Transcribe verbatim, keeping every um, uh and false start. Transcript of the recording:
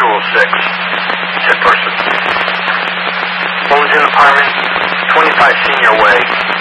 Visual six. Said person. Bloomington Apartment, twenty-five Senior Way.